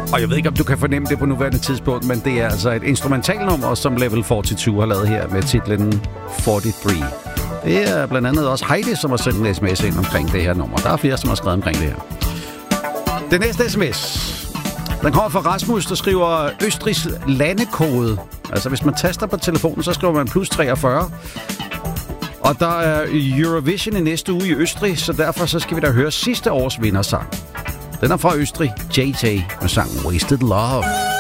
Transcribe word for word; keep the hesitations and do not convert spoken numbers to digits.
Og jeg ved ikke, om du kan fornemme det på nuværende tidspunkt, men det er altså et instrumentalnummer, som Level fireogfyrre har lavet her med titlen fireogtredive. Det er blandt andet også Heidi, som har sendt en sms ind omkring det her nummer. Der er flere, som har skrevet omkring det her. Den næste sms, den kommer fra Rasmus, der skriver Østrigs landekode. Altså hvis man taster på telefonen, så skriver man plus treogfyrre. Og der er Eurovision i næste uge i Østrig, så derfor så skal vi da høre sidste års vindersang. Den er fra Østrig, J J med sangen Wasted Love.